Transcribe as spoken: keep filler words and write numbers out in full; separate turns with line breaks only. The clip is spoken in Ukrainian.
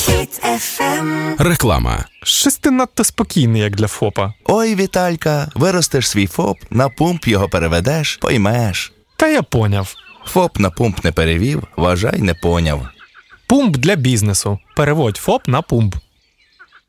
Хіт еф ем.
Реклама.
Щось ти надто спокійний, як для ФОПа.
Ой, Віталька, виростеш свій ФОП, на пумп його переведеш, поймеш.
Та я поняв.
ФОП на пумп не перевів, вважай, не поняв.
Пумп для бізнесу. Переводь ФОП на пумп.